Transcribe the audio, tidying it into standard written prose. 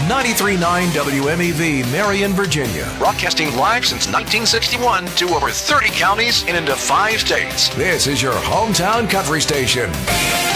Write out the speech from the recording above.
93.9 WMEV, Marion, Virginia. Broadcasting live since 1961 to over 30 counties and into 5 states. This is your hometown country station.